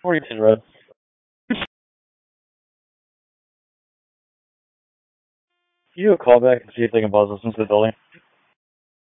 What are you doing, Red? Can you do a callback and see if they can buzz us into the building?